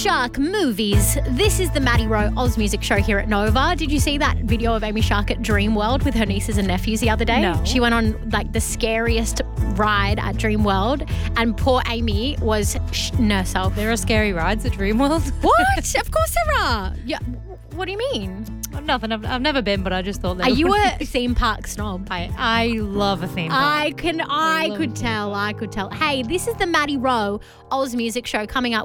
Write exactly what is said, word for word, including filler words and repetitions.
Shark movies. This is the Maddie Rowe Oz Music Show here at Nova. Did you see that video of Amy Shark at Dreamworld with her nieces and nephews the other day? No. She went on like the scariest ride at Dreamworld, and poor Amy was sh- nurse self. There are scary rides at Dreamworld. What? Of course there are. Yeah. What do you mean? Nothing. I've, I've never been, but I just thought that. Are you a theme park snob? I, I love a theme park. I can. I, love could it. tell. I could tell. Hey, this is the Maddie Rowe Oz Music Show coming up.